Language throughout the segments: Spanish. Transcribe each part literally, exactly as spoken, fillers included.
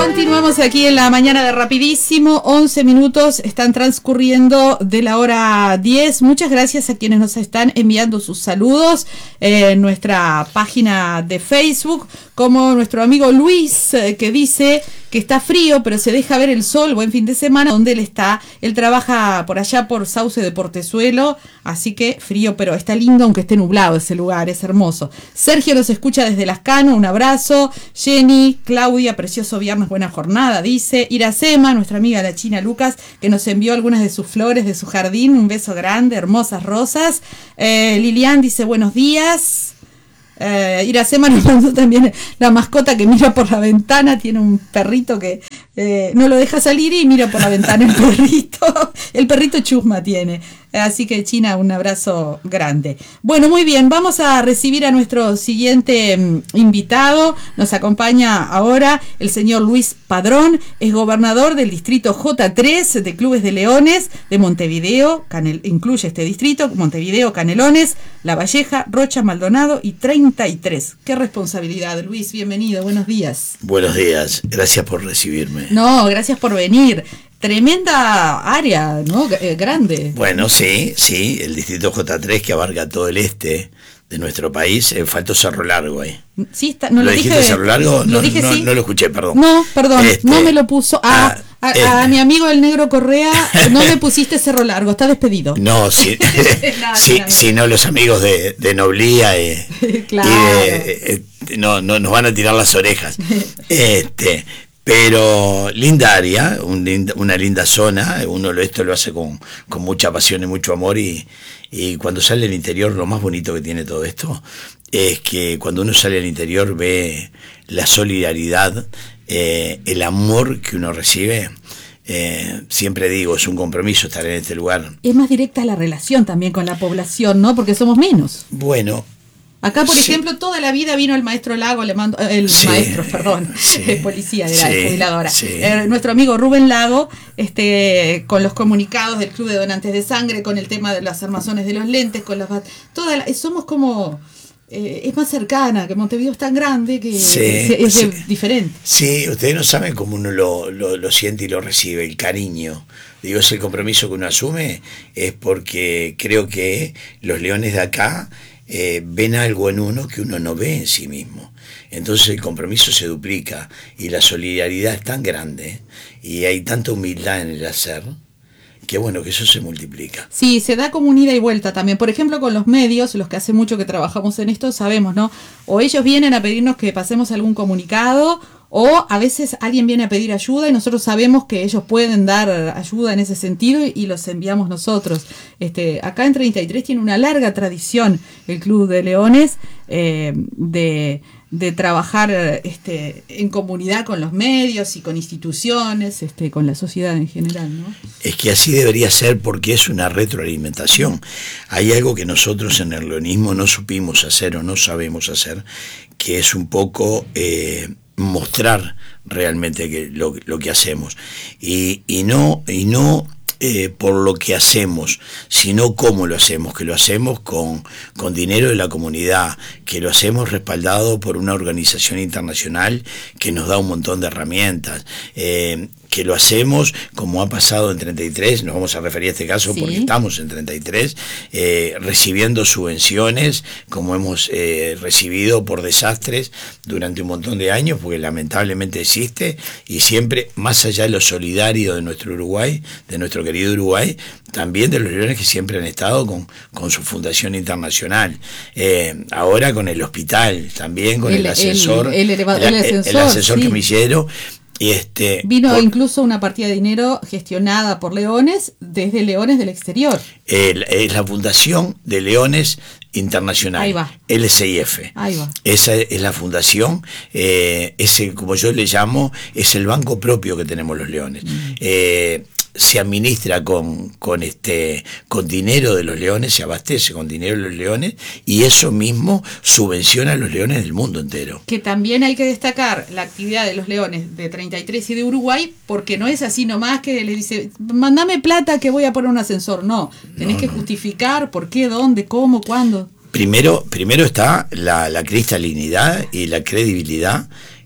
Continuamos aquí en la mañana de Rapidísimo. once minutos están transcurriendo de la hora diez. Muchas gracias a quienes nos están enviando sus saludos en nuestra página de Facebook, como nuestro amigo Luis, eh, que dice que está frío, pero se deja ver el sol. Buen fin de semana, donde él está. Él trabaja por allá por Sauce de Portezuelo, así que frío, pero está lindo, aunque esté nublado ese lugar, es hermoso. Sergio nos escucha desde Lascano, un abrazo. Jenny, Claudia, precioso viernes, buena jornada, dice. Iracema, nuestra amiga la China Lucas, que nos envió algunas de sus flores de su jardín, un beso grande, hermosas rosas. Eh, Lilian dice buenos días. Eh, Iracema nos mandó también la mascota que mira por la ventana, tiene un perrito que eh, no lo deja salir y mira por la ventana el perrito, el perrito chusma tiene, así que China, un abrazo grande. Bueno, muy bien, vamos a recibir a nuestro siguiente um, invitado. Nos acompaña ahora el señor Luis Padrón, es gobernador del distrito J tres de Clubes de Leones de Montevideo, Canel, incluye este distrito, Montevideo, Canelones, La Valleja, Rocha, Maldonado y treinta y tres. Qué responsabilidad, Luis, bienvenido, buenos días. Buenos días, gracias por recibirme. No, gracias por venir. Tremenda área, ¿no? Eh, grande. Bueno, sí, sí, el distrito J tres que abarca todo el este de nuestro país, eh, faltó Cerro Largo ahí. Sí, está, no ¿Lo, lo dijiste dije, Cerro Largo? Lo No, dije, no, sí. no lo escuché, perdón. No, perdón, este, no me lo puso. Ah, ah, a, este. a mi amigo el Negro Correa, no me pusiste Cerro Largo, está despedido. No, sí, no, sí, si no los amigos de, de Noblía eh, claro. y de, eh, no, no nos van a tirar las orejas. Este, pero linda área, un linda, una linda zona, uno lo, esto lo hace con, con mucha pasión y mucho amor, y, y cuando sale al interior, lo más bonito que tiene todo esto es que cuando uno sale al interior ve la solidaridad, eh, el amor que uno recibe. Eh, siempre digo, es un compromiso estar en este lugar. Es más directa la relación también con la población, ¿no? Porque somos menos. Bueno. Acá, por sí. ejemplo, toda la vida vino el maestro Lago, le mando, el sí, maestro, perdón, sí, el policía de la sí, jubiladora. Sí. Eh, nuestro amigo Rubén Lago, este, con los comunicados del Club de Donantes de Sangre, con el tema de las armazones de los lentes, con las toda la, somos como eh, es más cercana, que Montevideo es tan grande que sí, es, es sí. diferente. Sí, ustedes no saben cómo uno lo, lo, lo siente y lo recibe, el cariño. Digo, es el compromiso que uno asume, es porque creo que los leones de acá Eh, ven algo en uno que uno no ve en sí mismo. Entonces el compromiso se duplica y la solidaridad es tan grande y hay tanta humildad en el hacer, que bueno, que eso se multiplica. Sí, se da como un ida y vuelta también. Por ejemplo, con los medios, los que hace mucho que trabajamos en esto, sabemos, ¿no? O ellos vienen a pedirnos que pasemos algún comunicado, o a veces alguien viene a pedir ayuda y nosotros sabemos que ellos pueden dar ayuda en ese sentido y, y los enviamos nosotros. Este, acá en treinta y tres tiene una larga tradición el Club de Leones eh, de, de trabajar este, en comunidad con los medios y con instituciones, este, con la sociedad en general, ¿no? Es que así debería ser, porque es una retroalimentación. Hay algo que nosotros en el leonismo no supimos hacer o no sabemos hacer, que es un poco Eh, mostrar realmente que lo, lo que hacemos y, y no y no eh, por lo que hacemos, sino cómo lo hacemos, que lo hacemos con, con dinero de la comunidad, que lo hacemos respaldado por una organización internacional que nos da un montón de herramientas, eh, que lo hacemos como ha pasado en treinta y tres, nos vamos a referir a este caso sí. porque estamos en treinta y tres, eh, recibiendo subvenciones como hemos eh, recibido por desastres durante un montón de años, porque lamentablemente existe, y siempre más allá de lo solidario de nuestro Uruguay, de nuestro querido Uruguay, también de los leones que siempre han estado con, con su fundación internacional, eh, ahora con el hospital, también con el, el ascensor, el, el, elevador, el, el ascensor, el ascensor sí. camillero. Y este, Vino por, incluso una partida de dinero gestionada por Leones desde Leones del exterior. El, es la Fundación de Leones Internacional. Ahí va. L C I F. Ahí va. Esa es la fundación, eh, ese, como yo le llamo, es el banco propio que tenemos los leones. Mm. Eh, se administra con, con este con dinero de los leones, se abastece con dinero de los leones, y eso mismo subvenciona a los leones del mundo entero. Que también hay que destacar la actividad de los leones de treinta y tres y de Uruguay, porque no es así nomás que le dice, mandame plata que voy a poner un ascensor. No, tenés no, que no. justificar por qué, dónde, cómo, cuándo. Primero, primero está la, la cristalinidad y la credibilidad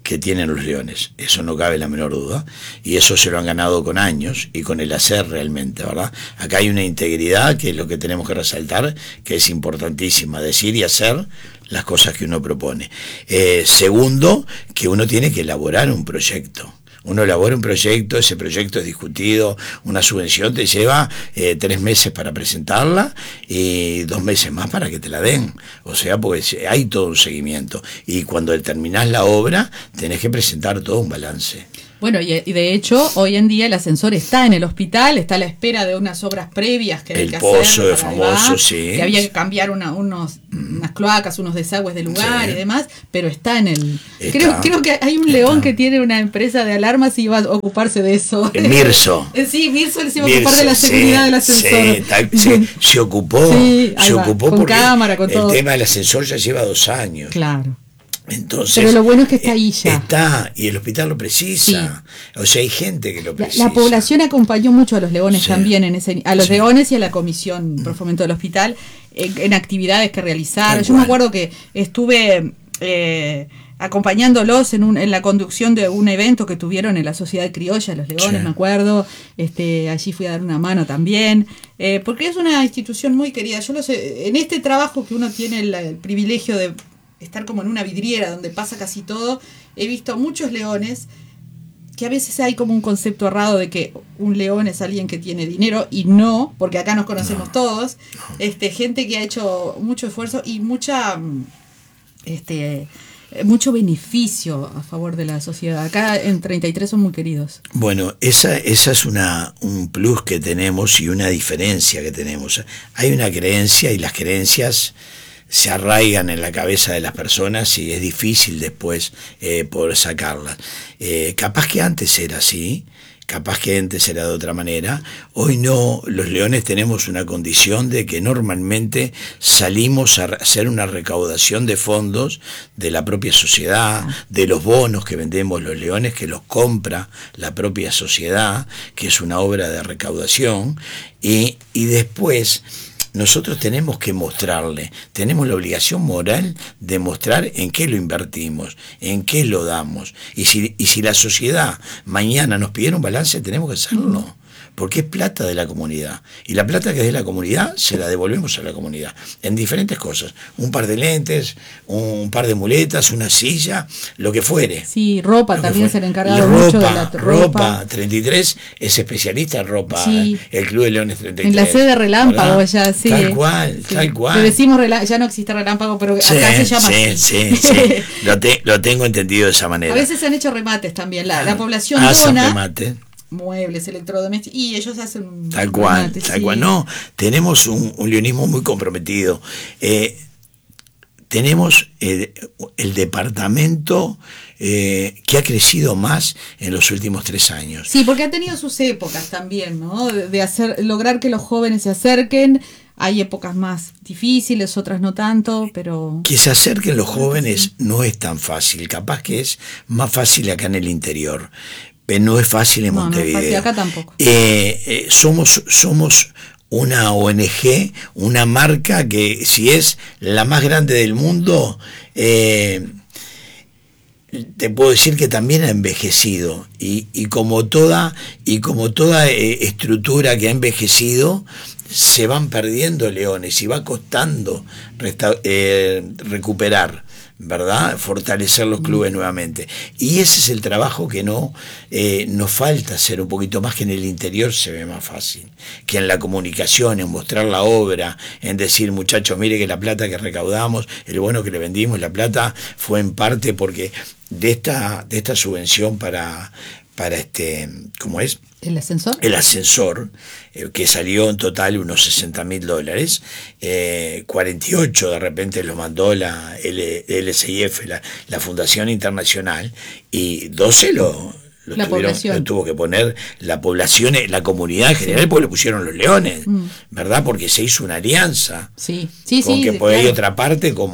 que tienen los leones, eso no cabe la menor duda, y eso se lo han ganado con años y con el hacer realmente, ¿verdad? Acá hay una integridad que es lo que tenemos que resaltar, que es importantísima, decir y hacer las cosas que uno propone. Eh, segundo, que uno tiene que elaborar un proyecto. Uno elabora un proyecto, ese proyecto es discutido, una subvención te lleva eh, tres meses para presentarla y dos meses más para que te la den. O sea, porque hay todo un seguimiento. Y cuando terminás la obra, tenés que presentar todo un balance. Bueno, y, y de hecho, hoy en día el ascensor está en el hospital, está a la espera de unas obras previas que hay que hacer. El pozo de famoso, sí. Que había que cambiar una, unos, unas cloacas, unos desagües de lugar sí. y demás, pero está en el... Está, creo, creo que hay un está. león que tiene una empresa de alarmas y iba a ocuparse de eso. El Mirso. Sí, Mirso se iba a ocupar de la seguridad sí, del ascensor. Sí, tal, sí, se ocupó, sí, se va, ocupó con porque cámara, con el todo. tema del ascensor ya lleva dos años. Claro. Entonces, pero lo bueno es que está ahí ya. Está, y el hospital lo precisa. Sí. O sea, hay gente que lo precisa. La, la población acompañó mucho a los leones sí. también, en ese, a los sí. leones y a la comisión mm. por fomento del hospital en, en actividades que realizaron. Yo me acuerdo que estuve eh, acompañándolos en, un, en la conducción de un evento que tuvieron en la Sociedad Criolla, los Leones, sí. me acuerdo. Este, allí fui a dar una mano también. Eh, porque es una institución muy querida. Yo lo sé, en este trabajo que uno tiene el, el privilegio de estar como en una vidriera donde pasa casi todo, he visto muchos leones que a veces hay como un concepto errado de que un león es alguien que tiene dinero, y no, porque acá nos conocemos no, todos, no. este gente que ha hecho mucho esfuerzo y mucha este mucho beneficio a favor de la sociedad. Acá en treinta y tres son muy queridos. Bueno, esa, esa es una un plus que tenemos y una diferencia que tenemos. Hay una creencia y las creencias se arraigan en la cabeza de las personas y es difícil después eh, poder sacarlas. Eh, capaz que antes era así, capaz que antes era de otra manera. Hoy no, los leones tenemos una condición de que normalmente salimos a hacer una recaudación de fondos de la propia sociedad, de los bonos que vendemos los leones, que los compra la propia sociedad, que es una obra de recaudación, y, y después nosotros tenemos que mostrarle, tenemos la obligación moral de mostrar en qué lo invertimos, en qué lo damos. Y si, y si la sociedad mañana nos pidiera un balance, tenemos que hacerlo, porque es plata de la comunidad. Y la plata que es de la comunidad, se la devolvemos a la comunidad, en diferentes cosas. Un par de lentes, un par de muletas, una silla, lo que fuere. Sí, ropa también se le encargaba mucho de la ropa. Ropa, treinta y tres es especialista en ropa, sí. el Club de Leones treinta y tres. En la sede Relámpago, ¿verdad? Ya, sí. Tal cual, sí. tal cual. Le decimos, ya no existe Relámpago, pero sí, acá se llama sí, sí, sí, lo, te, lo tengo entendido de esa manera. A veces se han hecho remates también, la, la población ah, dona remate. muebles, electrodomésticos, y ellos hacen tal cual, remate, tal sí. cual. No, tenemos un, un leonismo muy comprometido. Eh, tenemos el, el departamento eh, que ha crecido más en los últimos tres años. Sí, porque ha tenido sus épocas también, ¿no? De, de hacer, lograr que los jóvenes se acerquen. Hay épocas más difíciles, otras no tanto, pero... Que se acerquen los jóvenes no es tan fácil, capaz que es más fácil acá en el interior. No es fácil en no, Montevideo. No es fácil, acá tampoco. Eh, eh, somos, somos una O N G, una marca que si es la más grande del mundo, eh, te puedo decir que también ha envejecido. Y, y como toda, y como toda eh, estructura que ha envejecido, se van perdiendo leones y va costando resta- eh, recuperar, ¿verdad? Fortalecer los clubes nuevamente. Y ese es el trabajo que no eh, nos falta hacer un poquito más, que en el interior se ve más fácil, que en la comunicación, en mostrar la obra, en decir, muchachos, mire que la plata que recaudamos, el bono que le vendimos, la plata fue en parte porque de esta, de esta subvención para, para este, ¿cómo es? ¿El ascensor? El ascensor, eh, que salió en total unos sesenta mil dólares, eh, cuarenta y ocho de repente lo mandó la L S I F, la, la Fundación Internacional, y doce lo, lo, la tuvieron, lo tuvo que poner la población, la comunidad en general, sí. porque lo pusieron los leones, mm. ¿verdad? Porque se hizo una alianza. Sí, sí, con sí. que sí, por ahí claro. otra parte como,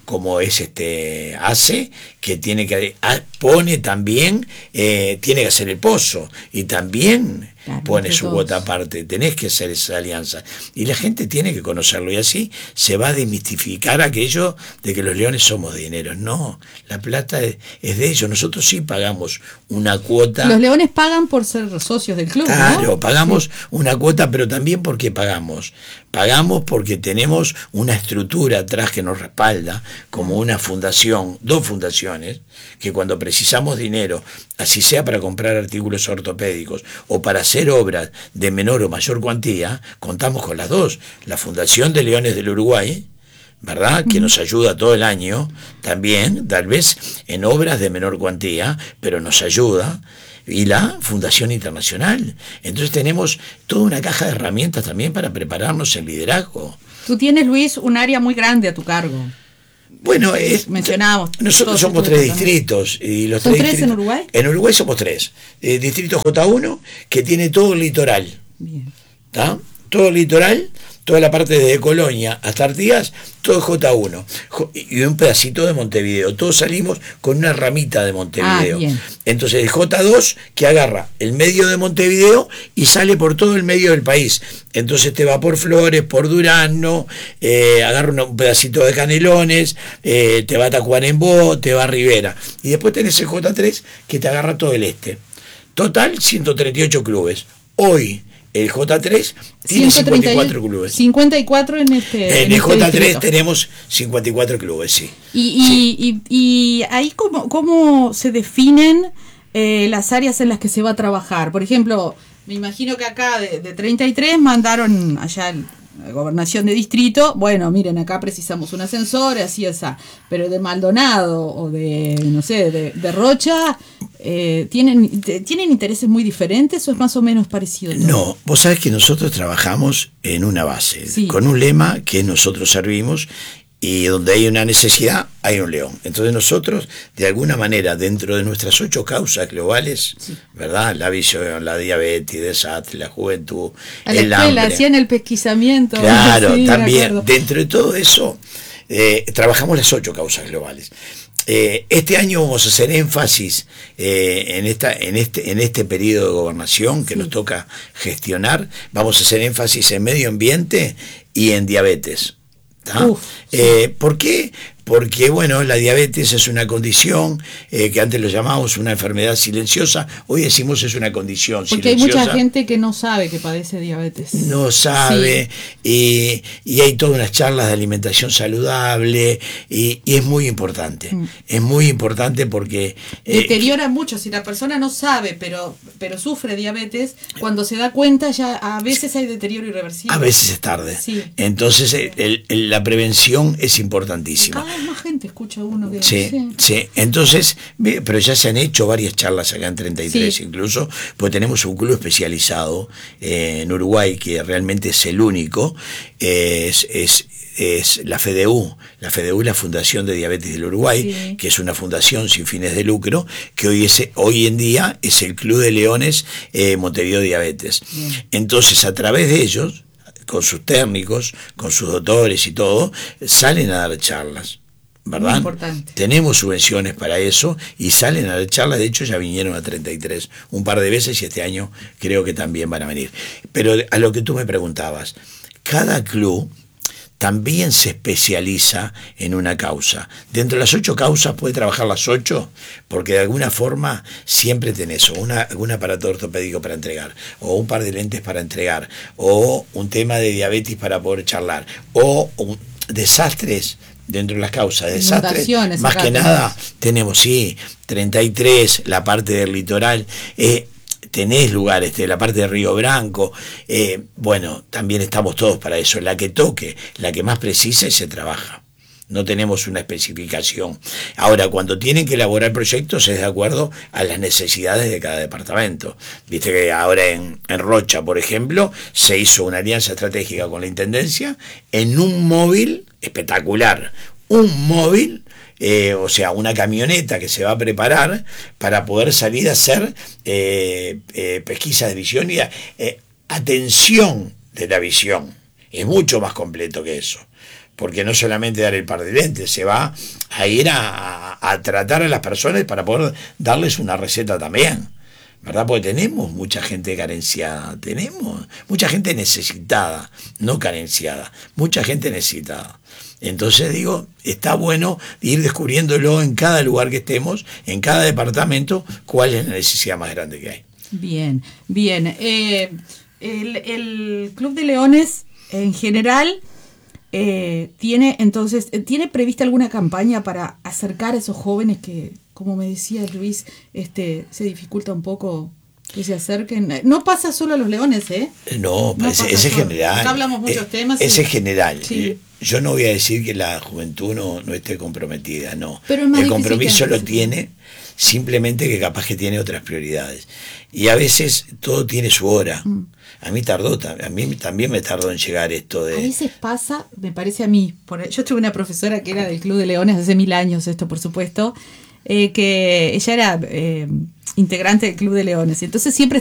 como es este ACE, que tiene que pone también, eh, tiene que hacer el pozo, y también claro, pone su todos. Cuota aparte. Tenés que hacer esa alianza. Y la gente tiene que conocerlo, y así se va a desmistificar aquello de que los leones somos dineros. No, la plata es, es de ellos. Nosotros sí pagamos una cuota. Los leones pagan por ser socios del club, claro, ¿no? pagamos sí. una cuota, pero también porque pagamos. Pagamos porque tenemos una estructura atrás que nos respalda, como una fundación, dos fundaciones, que cuando precisamos dinero, así sea para comprar artículos ortopédicos o para hacer obras de menor o mayor cuantía, contamos con las dos. La Fundación de Leones del Uruguay, ¿verdad?, que nos ayuda todo el año, también, tal vez en obras de menor cuantía, pero nos ayuda, y la Fundación Internacional. Entonces tenemos toda una caja de herramientas también para prepararnos en liderazgo. Tú tienes, Luis, un área muy grande a tu cargo. Bueno, es, mencionábamos. Nosotros somos tres distritos. Y los ¿Son tres, tres distritos, en Uruguay? En Uruguay somos tres. Eh, distrito J uno, que tiene todo el litoral. Bien. ¿Tá? Todo el litoral, toda la parte desde Colonia hasta Artigas, todo J uno. Y un pedacito de Montevideo. Todos salimos con una ramita de Montevideo. Ah, entonces el J dos, que agarra el medio de Montevideo y sale por todo el medio del país. Entonces te va por Flores, por Durazno, eh, agarra un pedacito de Canelones, eh, te va a Tacuarembó, te va a Rivera. Y después tenés el J tres, que te agarra todo el este. Total, ciento treinta y ocho clubes. Hoy el J tres tiene cincuenta y cuatro clubes. cincuenta y cuatro en este. En, en el este J tres distrito. Tenemos cincuenta y cuatro clubes, sí. Y, y, sí. y, y ahí, ¿cómo, cómo se definen eh, las áreas en las que se va a trabajar? Por ejemplo, me imagino que acá de, de treinta y tres mandaron allá el. Gobernación de distrito, bueno, miren, acá precisamos un ascensor, así esa, pero de Maldonado o de, no sé, de, de Rocha, eh, ¿tienen, ¿tienen intereses muy diferentes o es más o menos parecido? ¿No? No, vos sabés que nosotros trabajamos en una base, sí. con un lema que nosotros servimos, y donde hay una necesidad, hay un león. Entonces nosotros, de alguna manera, dentro de nuestras ocho causas globales, sí. ¿verdad? La visión, la diabetes, desastre, la juventud, a la el escuela, hambre. Hacían el pesquisamiento. Claro, sí, también, dentro de todo eso, eh, trabajamos las ocho causas globales. Eh, este año vamos a hacer énfasis eh, en esta en este en este periodo de gobernación que sí. nos toca gestionar. Vamos a hacer énfasis en medio ambiente y en diabetes. Uf, sí. eh, ¿Por qué? Porque, bueno, la diabetes es una condición eh, que antes lo llamábamos una enfermedad silenciosa, hoy decimos es una condición Porque silenciosa. Porque hay mucha gente que no sabe que padece diabetes. No sabe, sí. y, y hay todas unas charlas de alimentación saludable, y, y es muy importante, mm. es muy importante porque... Eh, Deteriora mucho, si la persona no sabe, pero, pero sufre diabetes, cuando se da cuenta ya a veces hay deterioro irreversible. A veces es tarde. Sí. Entonces el, el, la prevención es importantísima. Cada vez más gente escucha uno que... Sí, sí, sí. Entonces, pero ya se han hecho varias charlas acá en treinta y tres sí. incluso, pues tenemos un club especializado eh, en Uruguay que realmente es el único, eh, es, es, es la F D U, la F D U es la Fundación de Diabetes del Uruguay, sí. que es una fundación sin fines de lucro, que hoy, es, hoy en día es el Club de Leones eh, Montevideo Diabetes. Bien. Entonces, a través de ellos, con sus técnicos, con sus doctores y todo, salen a dar charlas. ¿Verdad? Muy importante. Tenemos subvenciones para eso y salen a la charla, de hecho ya vinieron a treinta y tres un par de veces y este año creo que también van a venir. Pero a lo que tú me preguntabas, cada club también se especializa en una causa. Dentro de las ocho causas puede trabajar las ocho, porque de alguna forma siempre tenés o una, un aparato ortopédico para entregar, o un par de lentes para entregar, o un tema de diabetes para poder charlar, o un, desastres dentro de las causas de desastres, más que nada tenemos, sí, treinta y tres, la parte del litoral, eh, tenés lugares de la parte de Río Branco, eh, bueno, también estamos todos para eso, la que toque, la que más precisa y se trabaja. No tenemos una especificación. Ahora, cuando tienen que elaborar proyectos es de acuerdo a las necesidades de cada departamento. Viste que ahora en, en Rocha, por ejemplo, se hizo una alianza estratégica con la Intendencia en un móvil espectacular. Un móvil, eh, o sea, una camioneta que se va a preparar para poder salir a hacer eh, eh, pesquisa de visión y eh, atención de la visión. Es mucho más completo que eso. porque no solamente dar el par de lentes, se va a ir a, a tratar a las personas para poder darles una receta también, ¿verdad? Porque tenemos mucha gente carenciada, tenemos mucha gente necesitada, no carenciada, mucha gente necesitada. Entonces digo, está bueno ir descubriéndolo en cada lugar que estemos, en cada departamento, cuál es la necesidad más grande que hay. Bien, bien. Eh, el, el Club de Leones en general eh, tiene entonces, ¿tiene prevista alguna campaña para acercar a esos jóvenes que, como me decía Luis, este, se dificulta un poco que se acerquen? No pasa solo a los leones, ¿eh? No, no ese, ese es general. Acá hablamos muchos eh, temas. Ese es general. Sí. Yo no voy a decir que la juventud no, no esté comprometida, no. Pero es más el compromiso lo sí. tiene, simplemente que capaz que tiene otras prioridades. Y a veces todo tiene su hora. Mm. A mí tardó, a mí también me tardó en llegar esto de... A veces pasa, me parece a mí, por, yo tuve una profesora que era del Club de Leones hace mil años, esto por supuesto, eh, que ella era eh, integrante del Club de Leones, y entonces siempre